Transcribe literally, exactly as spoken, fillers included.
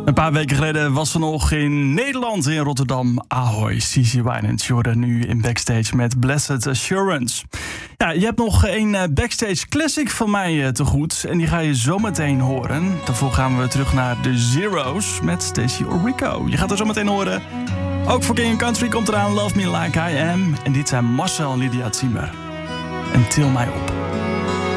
Een paar weken geleden was ze nog in Nederland, in Rotterdam. Ahoy, C C Winans. Je hoorde nu in Backstage met Blessed Assurance. Ja, je hebt nog een Backstage Classic van mij te goed. En die ga je zo meteen horen. Daarvoor gaan we terug naar de Zero's met Stacey Orrico. Je gaat er zo meteen horen. Ook voor King Country komt eraan Love Me Like I Am. En dit zijn Marcel en Lydia Zimmer. En Til mij op.